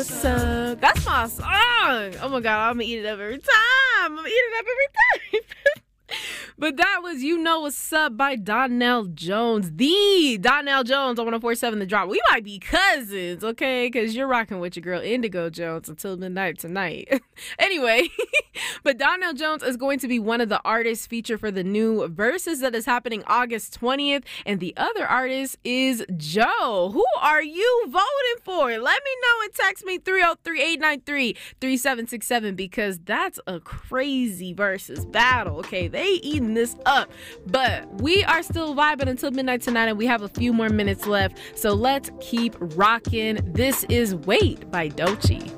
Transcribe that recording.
what's up? That's my song. Oh my God, I'm gonna eat it up every time. But that was You Know What's Up by Donnell Jones. The Donnell Jones on 104.7 The Drop. We might be cousins, okay? Because you're rocking with your girl Indigo Jones until midnight tonight. Anyway, but Donnell Jones is going to be one of the artists featured for the new Versus that is happening August 20th. And the other artist is Joe. Who are you voting for? Let me know and text me 303-893-3767 because that's a crazy Versus battle, okay? They eating this up, but we are still vibing until midnight tonight and we have a few more minutes left, so let's keep rocking. This is Wait by Doechii.